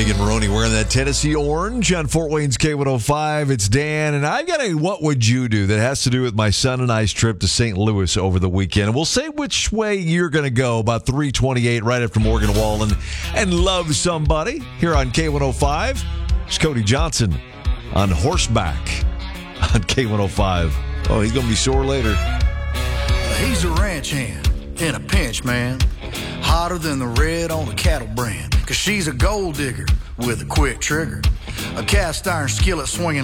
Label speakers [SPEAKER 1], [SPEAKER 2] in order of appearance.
[SPEAKER 1] Megan Maroney wearing that Tennessee orange on Fort Wayne's K105. It's Dan, and I've got a what would you do that has to do with my son and I's trip to St. Louis over the weekend. And we'll say which way you're going to go about 3:28 right after Morgan Wallen and Love Somebody here on K105. It's Cody Johnson on horseback on K105. Oh, he's going to be sore later.
[SPEAKER 2] He's a ranch hand in a pinch, man. Hotter than the red on a cattle brand. 'Cause she's a gold digger with a quick trigger. A cast iron skillet swinging